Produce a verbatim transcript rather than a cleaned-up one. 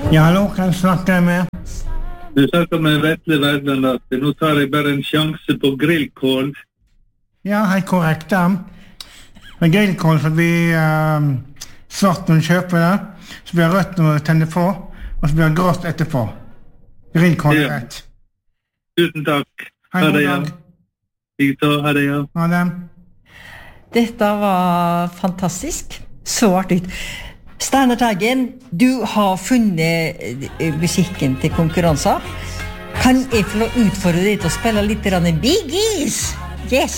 Ja, hallo, kan jeg snakke med? Du snakker med Vetle Verdland. Nå tar jeg bare en sjanse på grillkål. Ja, helt korrekt, ja. Med grillkål så blir um, svart når du kjøper det, så blir rødt når du tenner på, og så blir grått etterpå. Grillkål er Ja. rett. Tusen takk. Ha en god dag. Likeså, ha det, ja. Ha det. Dette var fantastisk. Så artig. Steinar Teigen, du har funnet eh, musikken til konkurranser. Kan jeg få lov å utfordre deg til å spille litt grann Biggies? Yes!